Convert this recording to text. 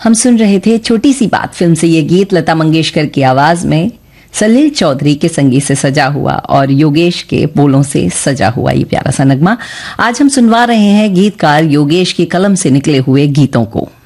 हम सुन रहे थे छोटी सी बात फिल्म से ये गीत, लता मंगेशकर की आवाज में सलील चौधरी के संगीत से सजा हुआ और योगेश के बोलों से सजा हुआ ये प्यारा सा नगमा। आज हम सुनवा रहे हैं गीतकार योगेश की कलम से निकले हुए गीतों को।